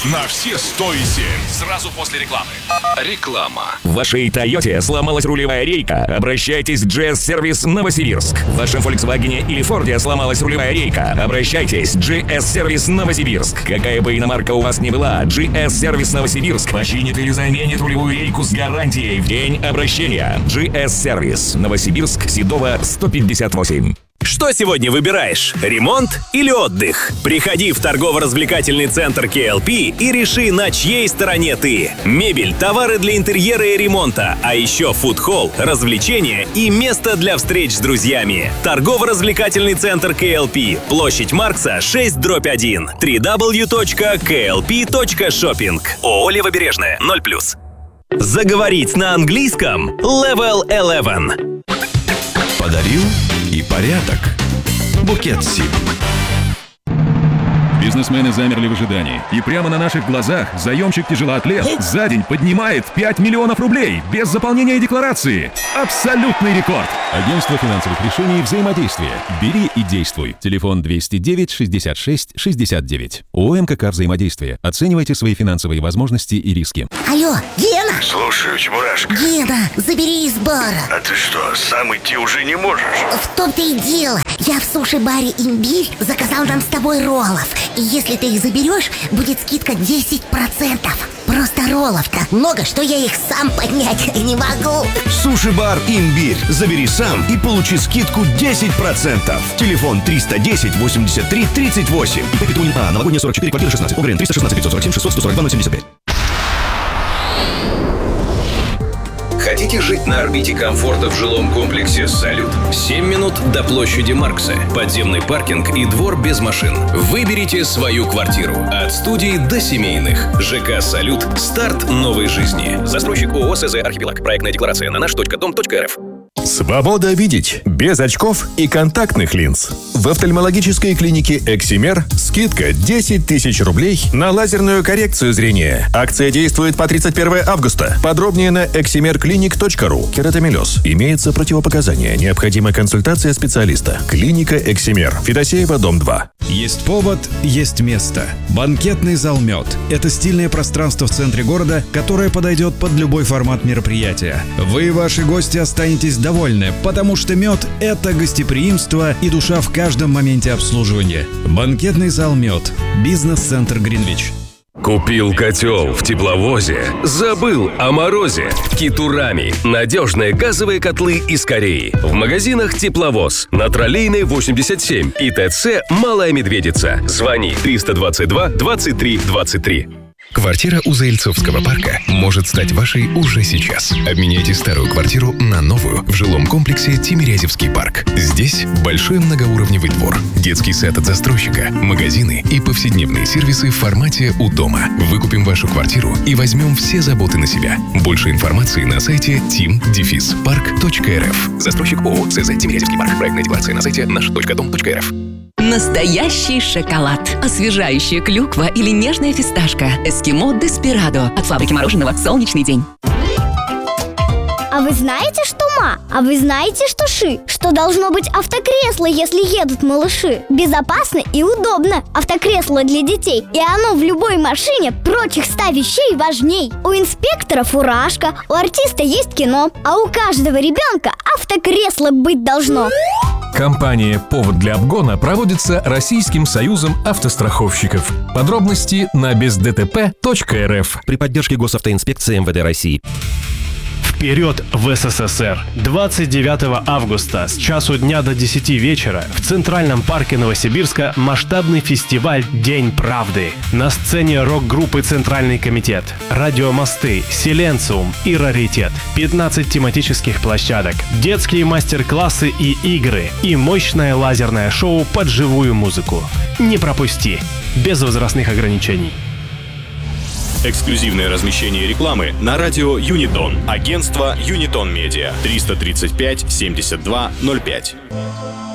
на все 107. Сразу после рекламы. Реклама. В вашей Тойоте сломалась рулевая рейка? Обращайтесь в GS-сервис Новосибирск. В вашем Volkswagen или Форде сломалась рулевая рейка? Обращайтесь в GS-сервис Новосибирск. Какая бы иномарка у вас ни была, GS-сервис Новосибирск починит или заменит рулевую рейку с гарантией в день обращения. GS-сервис Новосибирск, Седова, 158. Что сегодня выбираешь? Ремонт или отдых? Приходи в торгово-развлекательный центр KLP и реши, на чьей стороне ты. Мебель, товары для интерьера и ремонта, а еще фуд-холл, развлечения и место для встреч с друзьями. Торгово-развлекательный центр KLP. Площадь Маркса, 6/1. www.klp.shopping. ООО «Левобережная», 0+. Заговорить на английском? Level 11. Подарил и порядок. Букет Сим. Бизнесмены замерли в ожидании. И прямо на наших глазах заемщик-тяжелоатлет за день поднимает 5 миллионов рублей без заполнения декларации. Абсолютный рекорд. Агентство финансовых решений «Взаимодействие». Бери и действуй. Телефон 209 66 69. ООО «МКК Взаимодействие». Оценивайте свои финансовые возможности и риски. Алло, Гена? Слушаю, Чебурашка. Гена, забери из бара. А ты что, сам идти уже не можешь? В том-то и дело. Я в суши-баре «Имбирь» заказал нам с тобой роллов. И если ты их заберешь, будет скидка 10%. Просто роллов так много, что я их сам поднять не могу. Суши-бар «Имбирь». Забери сам и получи скидку 10%. Телефон 310 83 38. Новогодняя 44, квартира 16. ОГРН 316 547 600 142 075. Хотите жить на орбите комфорта в жилом комплексе «Салют»? 7 минут до площади Маркса. Подземный паркинг и двор без машин. Выберите свою квартиру. От студий до семейных. ЖК «Салют». Старт новой жизни. Застройщик ООО «СЗ Архипелаг». Проектная декларация на наш.дом.рф. Свобода видеть без очков и контактных линз. В офтальмологической клинике «Эксимер» скидка 10 тысяч рублей на лазерную коррекцию зрения. Акция действует по 31 августа. Подробнее на eximerclinic.ru. Кератомелез. Имеется противопоказания. Необходима консультация специалиста. Клиника «Эксимер». Федосеева, дом 2. Есть повод, есть место. Банкетный зал «Мед» — это стильное пространство в центре города, которое подойдет под любой формат мероприятия. Вы и ваши гости останетесь довольны, потому что «Мед» — это гостеприимство и душа в каждом моменте обслуживания. Банкетный зал «Мед». Бизнес-центр «Гринвич». Купил котел в тепловозе, забыл о морозе. Китурами. Надежные газовые котлы из Кореи. В магазинах «Тепловоз», на Троллейной 87 и ТЦ «Малая Медведица». Звони 322 23 23. Квартира у Заильцовского парка может стать вашей уже сейчас. Обменяйте старую квартиру на новую в жилом комплексе Тимирязевский парк. Здесь большой многоуровневый двор, детский сад от застройщика, магазины и повседневные сервисы в формате «У дома». Выкупим вашу квартиру и возьмем все заботы на себя. Больше информации на сайте team-park.rf. Застройщик ООО «СЗ Тимирязевский парк». Проектная декларация на сайте наш.дом.рф. Настоящий шоколад. Освежающая клюква или нежная фисташка. Эскимо Деспирадо. От фабрики мороженого «Солнечный день». А вы знаете, что ма? А вы знаете, что ши? Что должно быть автокресло, если едут малыши? Безопасно и удобно. Автокресло для детей. И оно в любой машине прочих 100 вещей важней. У инспектора фуражка, у артиста есть кино, а у каждого ребенка автокресло быть должно. Компания «Повод для обгона» проводится Российским союзом автостраховщиков. Подробности на бездтп.рф. При поддержке Госавтоинспекции МВД России. Вперед в СССР! 29 августа с часу дня до 10 вечера в Центральном парке Новосибирска масштабный фестиваль «День правды». На сцене рок-группы «Центральный комитет», радиомосты, «Силенциум» и «Раритет». 15 тематических площадок, детские мастер-классы и игры, и мощное лазерное шоу под живую музыку. Не пропусти! Без возрастных ограничений. Эксклюзивное размещение рекламы на радио Юнитон. Агентство Юнитон Медиа. 335 72 05.